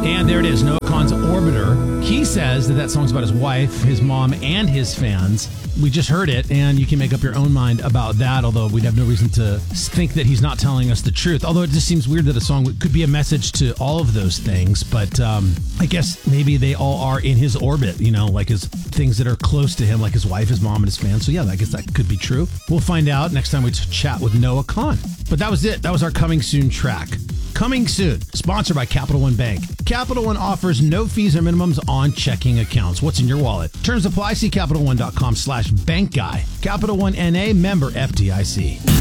And there it is, Noah Kahan's Orbiter. He says that song's about his wife, his mom, and his fans. We just heard it, and you can make up your own mind about that, although we'd have no reason to think that he's not telling us the truth. Although it just seems weird that a song could be a message to all of those things, but I guess maybe they all are in his orbit, like his things that are close to him, like his wife, his mom, and his fans. So yeah, I guess that could be true. We'll find out next time we chat with Noah Kahan. But that was it. That was our Coming Soon track. Coming soon, sponsored by Capital One Bank. Capital One offers no fees or minimums on checking accounts. What's in your wallet? Terms apply. See CapitalOne.com/bankguy. Capital One NA, member FDIC.